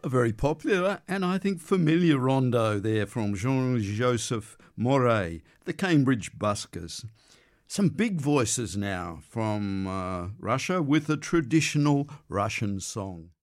A very popular and I think familiar rondo there from Jean-Joseph Moret, the Cambridge Buskers. Some big voices now from Russia with a traditional Russian song.